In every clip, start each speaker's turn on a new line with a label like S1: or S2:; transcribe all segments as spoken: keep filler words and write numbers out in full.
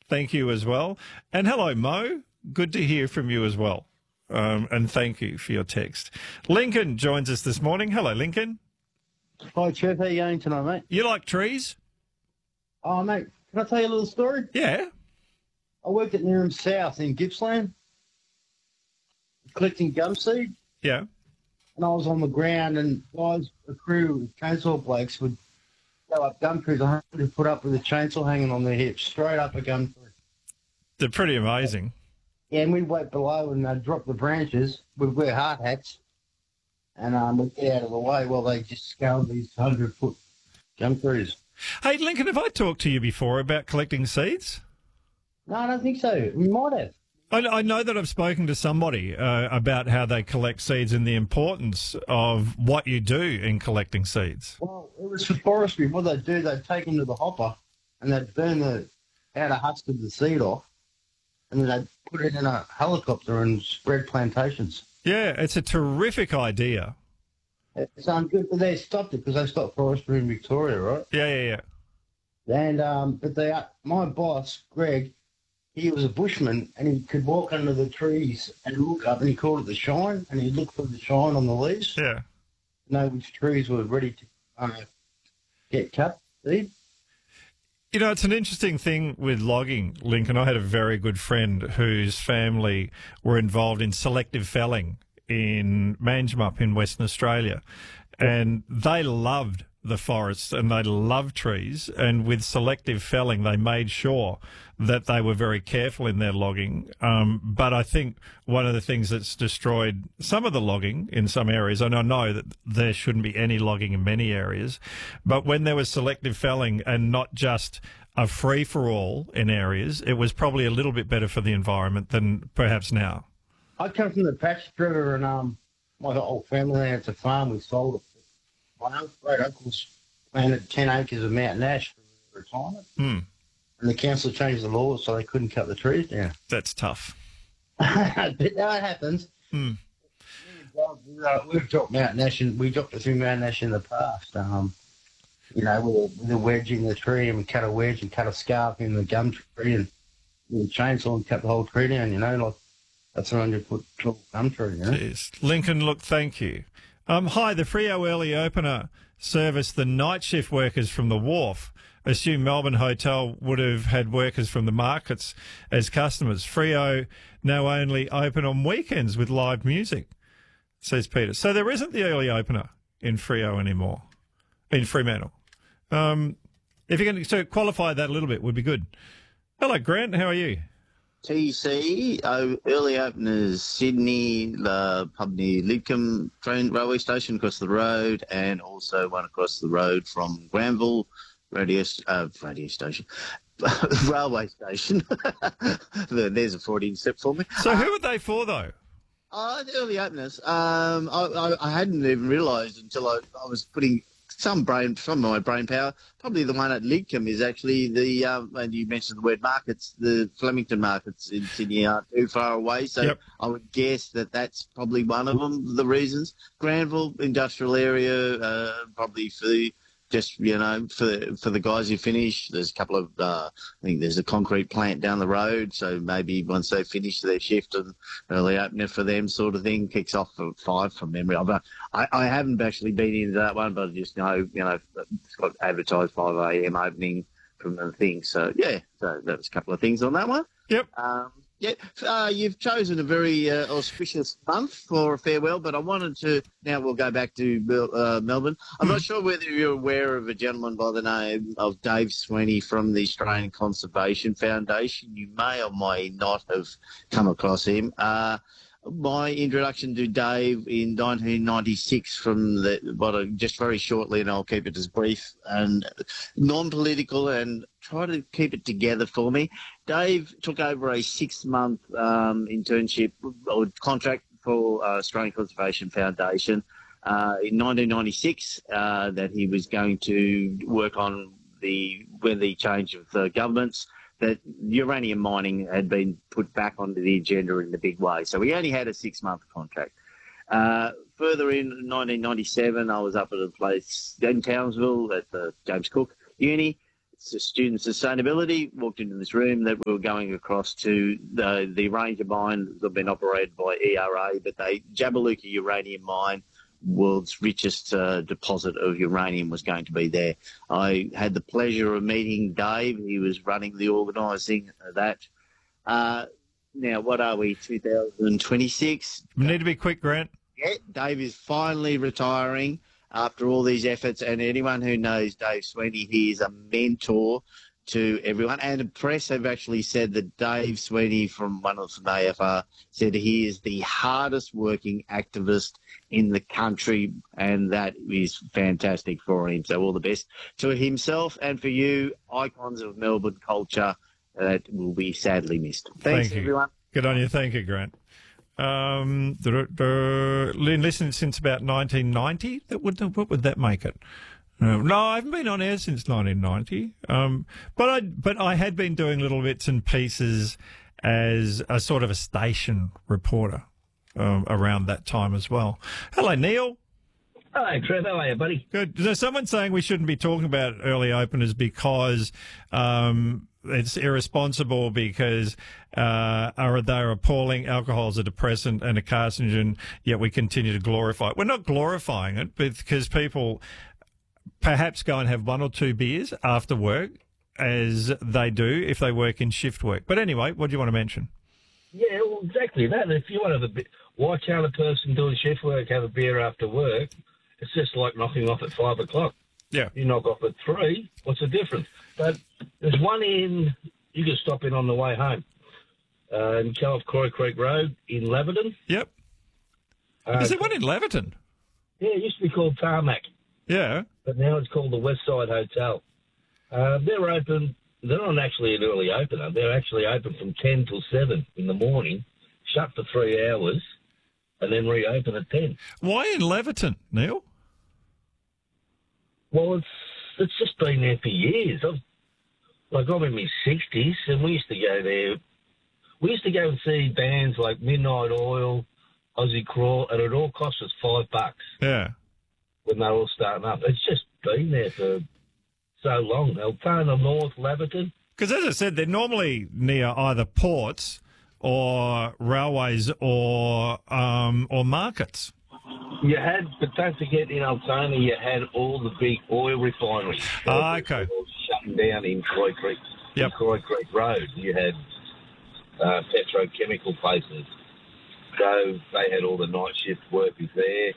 S1: Thank you as well. And hello, Mo. Good to hear from you as well. Um, and thank you for your text. Lincoln joins us this morning. Hello, Lincoln.
S2: Hi, Trev. How you going tonight, mate?
S1: You like trees?
S2: Oh, mate, can I tell you a little story?
S1: Yeah.
S2: I worked at Nearham South in Gippsland, collecting gum seed,
S1: Yeah.
S2: and I was on the ground, and guys, a crew of chainsaw blokes would go up gum trees. I had to put up with a chainsaw hanging on their hips, straight up a gum tree.
S1: They're pretty amazing.
S2: Yeah, and we'd wait below and they'd drop the branches. We'd wear hard hats, and um, we'd get out of the way while they just scaled these hundred-foot gum trees.
S1: Hey, Lincoln, have I talked to you before about collecting seeds?
S2: No, I don't think so. We might have.
S1: I, I know that I've spoken to somebody uh, about how they collect seeds and the importance of what you do in collecting seeds.
S2: Well, it was for forestry. What they'd do, they'd take them to the hopper and they'd burn the outer husk of the seed off, and then they'd put it in a helicopter and spread plantations.
S1: Yeah, it's a terrific idea.
S2: It's um, good, but they stopped it because they stopped forestry in Victoria, right?
S1: Yeah, yeah, yeah.
S2: And um, but they, uh, my boss, Greg, he was a bushman and he could walk under the trees and look up, and he called it the shine, and he'd look for the shine on the leaves.
S1: Yeah.
S2: Know which trees were ready to uh, get cut, seed.
S1: You know, it's an interesting thing with logging, Lincoln. I had a very good friend whose family were involved in selective felling in Manjimup in Western Australia, and they loved the forests and they loved trees, and with selective felling they made sure that they were very careful in their logging. Um, but I think one of the things that's destroyed some of the logging in some areas, and I know that there shouldn't be any logging in many areas, but when there was selective felling and not just a free-for-all in areas, it was probably a little bit better for the environment than perhaps now.
S2: I come from the Patch River, and um, my whole family there, it's a farm. We sold it. My great uncles planted ten acres of mountain ash for retirement,
S1: Hmm.
S2: and the council changed the laws so they couldn't cut the trees down.
S1: That's tough.
S2: But that happens.
S1: Hmm.
S2: We've dropped mountain ash, and we dropped a few mountain ash in the past. Um, you know, with a, with a wedge in the tree, and we cut a wedge and cut a scarp in the gum tree, and with a chainsaw and cut the whole tree down. You know, like a three hundred foot tall gum tree. You know?
S1: Jeez. Lincoln, look, thank you. Um, hi, the Freo Early Opener service the night shift workers from the wharf. Assume Melbourne Hotel would have had workers from the markets as customers. Freo now only open on weekends with live music, says Peter. So there isn't the early opener in Freo anymore, in Fremantle. Um, if you can so qualify that a little bit, would be good. Hello, Grant. How are you?
S3: T C, uh, early openers, Sydney, the pub near Lidcombe train railway station across the road, and also one across the road from Granville radio, uh, radio station, railway station. There's a Freudian step for me.
S1: So who are they for, though?
S3: Uh, the early openers. Um, I, I, I hadn't even realised until I, I was putting some brain, some of my brain power. Probably the one at Lidcombe is actually the, um, and you mentioned the word markets, the Flemington markets in Sydney aren't too far away. So
S1: Yep.
S3: I would guess that that's probably one of them, the reasons. Granville, industrial area, uh, probably for just, you know, for for the guys who finish. There's a couple of, uh, I think there's a concrete plant down the road. So maybe once they finish their shift, an early opener for them sort of thing kicks off at five from memory. But I, I haven't actually been into that one, but I just know, you know, it's got advertised five a.m. opening from the thing. So, yeah, so that was a couple of things on that one.
S1: Yep.
S3: Um, yeah, uh, you've chosen a very uh, auspicious month for a farewell, but I wanted to, now we'll go back to Mel- uh, Melbourne. I'm not sure whether you're aware of a gentleman by the name of Dave Sweeney from the Australian Conservation Foundation. You may or may not have come across him. Uh, my introduction to Dave in nineteen ninety-six from the, what I, just very shortly, and I'll keep it as brief and non-political and try to keep it together for me. Dave took over a six-month um, internship or contract for uh, Australian Conservation Foundation uh, in nineteen ninety-six uh, that he was going to work on the when the change of the governments, that uranium mining had been put back onto the agenda in the big way. So we only had a six-month contract. Uh, further in nineteen ninety-seven, I was up at a place in Townsville at the James Cook Uni. student sustainability, walked into this room that we were going across to the, the Ranger mine that have been operated by E R A, but they Jabiluka uranium mine, world's richest uh, deposit of uranium, was going to be there. I had the pleasure of meeting Dave. He was running the organising of that. Uh, now, what are we, two thousand twenty-six?
S1: We need to be quick, Grant.
S3: Yeah, Dave is finally retiring after all these efforts, and anyone who knows Dave Sweeney, he is a mentor to everyone. And the press have actually said that Dave Sweeney from one of the A F R said he is the hardest working activist in the country, and that is fantastic for him. So all the best to himself and for you, icons of Melbourne culture that will be sadly missed. Thanks,
S1: Thank you.
S3: everyone.
S1: Good on you. Thank you, Grant. Um, the, the, listened since about nineteen ninety. That would what would that make it? Uh, no, I haven't been on air since nineteen ninety. Um, but I but I had been doing little bits and pieces as a sort of a station reporter um, around that time as well. Hello, Neil.
S4: Hello, Trev. How are you, buddy?
S1: Good. There's someone saying we shouldn't be talking about early openers because um, it's irresponsible because uh, are they're appalling. Alcohol is a depressant and a carcinogen, yet we continue to glorify it. We're not glorifying it because people perhaps go and have one or two beers after work, as they do if they work in shift work. But anyway, what do you want to mention?
S4: Yeah, well, exactly that. If you want to have a bit, watch how the person doing shift work have a beer after work, it's just like knocking off at five o'clock.
S1: Yeah.
S4: You knock off at three, what's the difference? But there's one in, you can stop in on the way home. Uh, and go off Croy Creek Road in Leverton.
S1: Yep.
S4: Uh,
S1: Is there one in Leverton?
S4: Yeah, it used to be called Tarmac,
S1: Yeah.
S4: but now it's called the Westside Hotel. Uh, they're open, they're not actually an early opener. They're actually open from ten till seven in the morning, shut for three hours, and then reopen at ten.
S1: Why in Leverton, Neil?
S4: Well, it's it's just been there for years. I've, like, I'm in my sixties, and we used to go there. We used to go and see bands like Midnight Oil, Aussie Crawl, and it all cost us five bucks
S1: Yeah.
S4: when they were all starting up. It's just been there for so long. Altona North, Leverton.
S1: Because as I said, they're normally near either ports or railways or um, or markets.
S4: You had, but don't forget, in Altona, you had all the big oil refineries.
S1: Ah, okay.
S4: They were all shutting down in Croy Creek,
S1: Yep.
S4: in Croy Creek Road. You had uh, petrochemical places. So they had all the night shift workers there.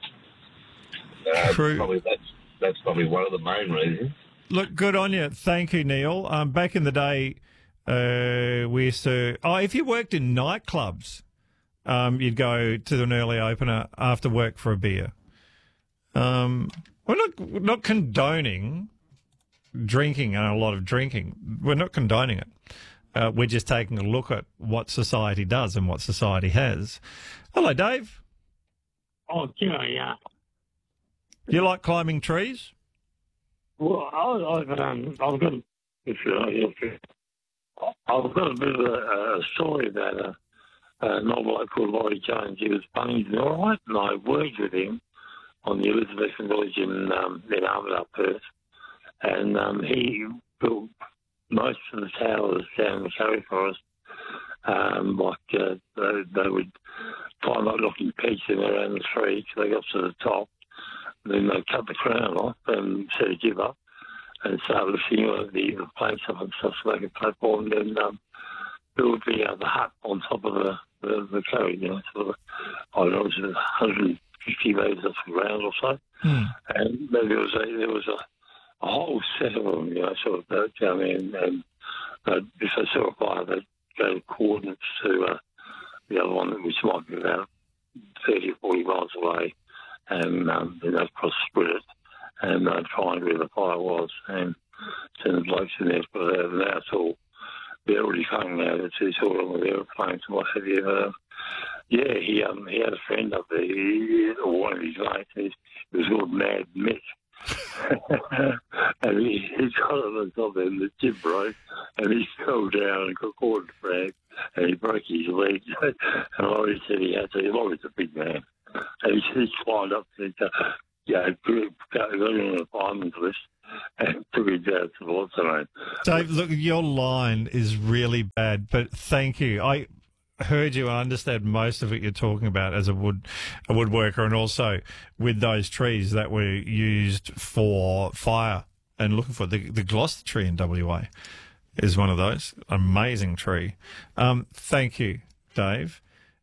S4: Uh,
S1: True.
S4: Probably that's, that's probably one of the main reasons.
S1: Look, good on you. Thank you, Neil. Um, back in the day, uh, we used to... Oh, if you worked in nightclubs, um, you'd go to an early opener after work for a beer. Um, we're not we're not condoning drinking and a lot of drinking. We're not condoning it. Uh, we're just taking a look at what society does and what society has. Hello, Dave.
S5: Oh, yeah, yeah.
S1: You like climbing trees?
S5: Well, I, I've, um, I've got, a- if you, if you, I've got a bit of a, a story about a, a novel called Laurie Jones. He was bunged all right, and I worked with him on the Elizabethan Village in, um, in Armidale, Perth. And um, he built most of the towers down in the Surrey Forest. Um, like uh, they, they would find like looking peaks in around the tree till they got to the top. Then they cut the crown off and said to give up and start lifting uh, the, the planks up and stuff to make a platform. Then um, build the, uh, the hut on top of the, the, the carry, you know, sort of, I don't know, it was one hundred fifty metres off the ground or so.
S1: Hmm.
S5: And then there was a, there was a, a whole set of them, you know, sort of uh, down there. And, and uh, if they saw a fire, they'd go coordinates to uh, the other one, which might be about thirty or forty miles away. And um, then they'd cross split it and they'd find where the fire was and send the blokes in there. But uh, now it's all, they're already hung now. It's, it's all on with aeroplanes and what have you. Uh, yeah, he um, he had a friend up there, he, or one of his mates, he, he was called Mad Mick. and he, he got on the top and the jib broke and he fell down and got caught in the frag and he broke his leg. And Laurie said he had to, Laurie's a big man. And he, he climbed up to, uh, you know, got on the fireman's list and took it down to the what's her name.
S1: Dave, look, your line is really bad, but thank you. I heard you and understand most of it you're talking about as a wood a woodworker, and also with those trees that were used for fire and looking for the, the Gloucester tree in W A is one of those. Amazing tree. Um, thank you, Dave.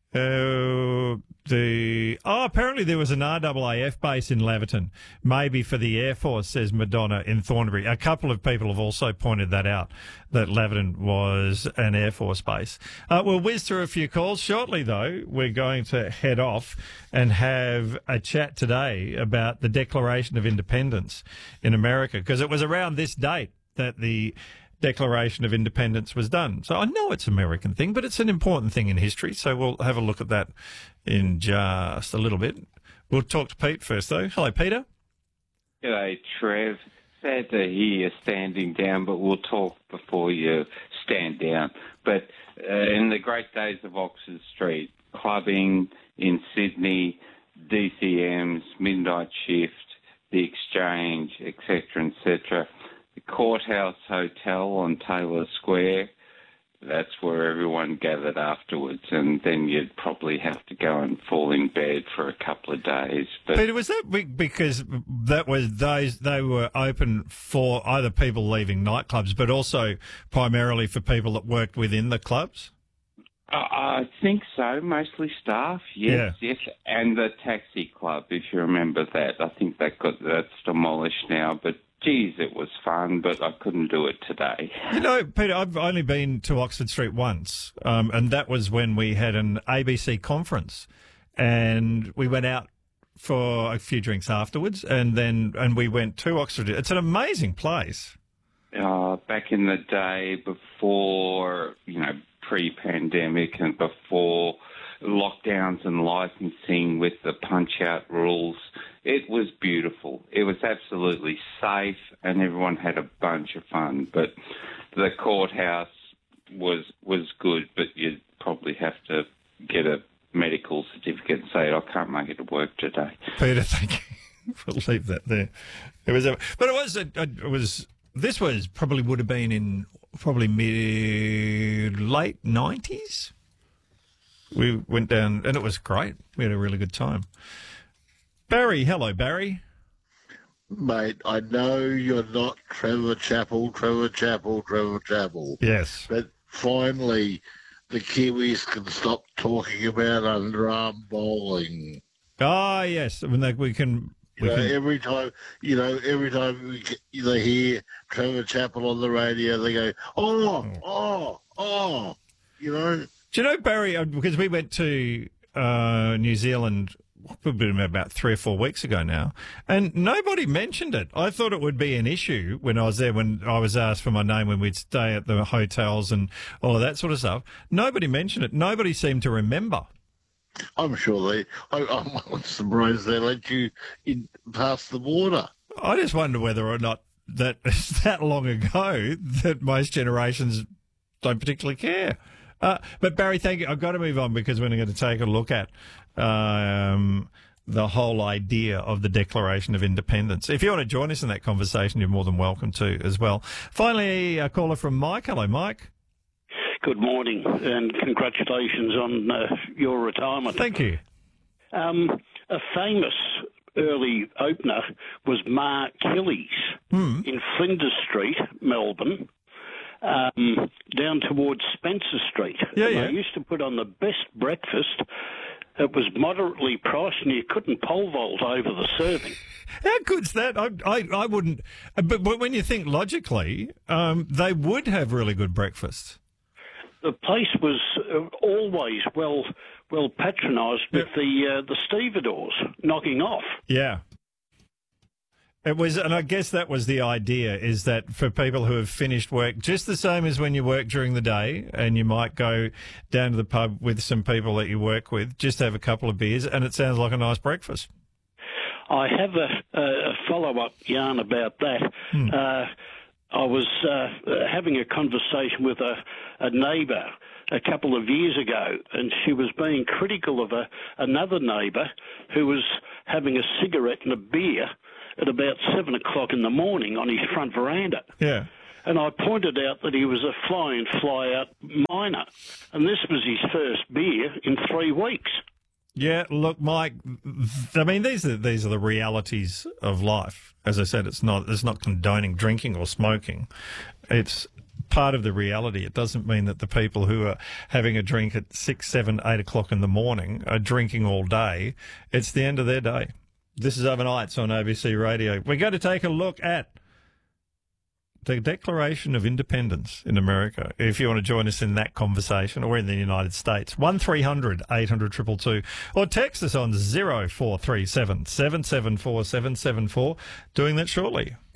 S1: Uh, the oh, apparently there was an R A A F base in Laverton, maybe for the Air Force, says Madonna in Thornbury. A couple of people have also pointed that out, that Laverton was an Air Force base. Uh, we'll whiz through a few calls. Shortly, though, we're going to head off and have a chat today about the Declaration of Independence in America, because it was around this date that the Declaration of Independence was done. So I know it's an American thing, but it's an important thing in history. So we'll have a look at that in just a little bit. We'll talk to Pete first, though. Hello, Peter.
S6: G'day, Trev. Sad to hear you standing down, but we'll talk before you stand down. But uh, in the great days of Oxford Street, clubbing in Sydney, D C Ms, Midnight Shift, The Exchange, et cetera, et cetera, the Courthouse Hotel on Taylor Square, that's where everyone gathered afterwards, and then you'd probably have to go and fall in bed for a couple of days. But
S1: Peter, was that big because that was those they were open for either people leaving nightclubs, but also primarily for people that worked within the clubs?
S6: Uh, I think so, mostly staff, yes,
S1: Yeah.
S6: yes, and the taxi club, if you remember that. I think that got that's demolished now, but geez, it was fun, but I couldn't do it today.
S1: You know, Peter, I've only been to Oxford Street once, um, and that was when we had an A B C conference, and we went out for a few drinks afterwards, and then and we went to Oxford. It's an amazing place.
S6: Uh, back in the day, before, you know, pre-pandemic and before lockdowns and licensing with the punch-out rules, it was beautiful. It was absolutely safe and everyone had a bunch of fun. But the courthouse was was good, but you'd probably have to get a medical certificate and say, I can't make it to work today.
S1: Peter, thank you. We'll leave that there. It was, a, but it was, a, it was. This was probably would have been in probably mid late nineties. We went down and it was great. We had a really good time. Barry, hello, Barry.
S7: Mate, I know you're not Trevor Chappell, Trevor Chappell, Trevor Chappell.
S1: Yes.
S7: But finally, the Kiwis can stop talking about underarm bowling.
S1: Ah, yes. When they, we can...
S7: You know, every time, you know, every time we get, they hear Trevor Chappell on the radio, they go, oh, oh, oh, you know.
S1: Do you know, Barry, because we went to uh, New Zealand about three or four weeks ago now, and nobody mentioned it. I thought it would be an issue when I was there, when I was asked for my name, when we'd stay at the hotels and all of that sort of stuff. Nobody mentioned it. Nobody seemed to remember.
S7: I'm sure they, I, I'm surprised they let you in past the border.
S1: I just wonder whether or not that it's that long ago that most generations don't particularly care. Uh, but Barry, thank you. I've got to move on because we're going to take a look at um, the whole idea of the Declaration of Independence. If you want to join us in that conversation, you're more than welcome to as well. Finally, a caller from Mike. Hello, Mike.
S8: Good morning, and congratulations on uh, your retirement.
S1: Thank you.
S8: Um, a famous early opener was Mark Killy's
S1: mm.
S8: in Flinders Street, Melbourne, um, down towards Spencer Street.
S1: Yeah,
S8: and
S1: yeah.
S8: They used to put on the best breakfast. It was moderately priced, and you couldn't pole vault over the serving.
S1: How good's that? I, I, I wouldn't. But, but when you think logically, um, they would have really good breakfast.
S8: The place was uh, always well well patronised with
S1: Yeah.
S8: the uh, the stevedores knocking off.
S1: Yeah. It was, and I guess that was the idea, is that for people who have finished work, just the same as when you work during the day and you might go down to the pub with some people that you work with, just have a couple of beers, and it sounds like a nice breakfast.
S8: I have a, a follow-up yarn about that.
S1: Hmm.
S8: Uh, I was uh, having a conversation with a, a neighbour a couple of years ago, and she was being critical of a, another neighbour who was having a cigarette and a beer at about seven o'clock in the morning on his front veranda.
S1: Yeah.
S8: And I pointed out that he was a fly-in, fly-out miner, and this was his first beer in three weeks.
S1: Yeah, look, Mike. I mean, these are these are the realities of life. As I said, it's not it's not condoning drinking or smoking. It's part of the reality. It doesn't mean that the people who are having a drink at six, seven, eight o'clock in the morning are drinking all day. It's the end of their day. This is Overnights on A B C Radio. We're going to take a look at the Declaration of Independence in America, if you want to join us in that conversation, or in the United States. one three hundred eight hundred two two two, or text us on zero four three seven seven seven four seven seven four. Doing that shortly.